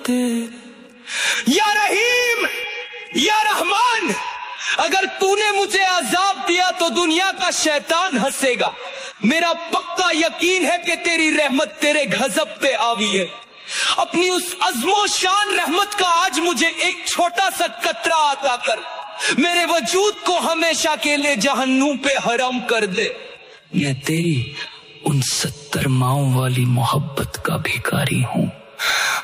या रहीम, या रहमान, अगर तूने मुझे अजाब दिया तो दुनिया का शैतान हंसेगा। मेरा पक्का यकीन है कि तेरी रहमत तेरे गजब पे आवी है। अपनी उस अज़्मो शान रहमत का आज मुझे एक छोटा सा कतरा अता कर, मेरे वजूद को हमेशा के लिए जहन्नुम पे हराम कर दे। मैं तेरी उन 70 माओं वाली मोहब्बत का भिखारी हूँ।